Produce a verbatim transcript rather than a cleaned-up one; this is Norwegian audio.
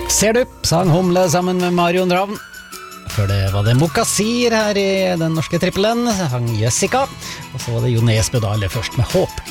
Ser du, sang Humle sammen med Marion Ravn. Før det var det Mokasir her i den norske trippelen, sang Jessica. Og så var det Jo Nesbø da, eller først med Håp.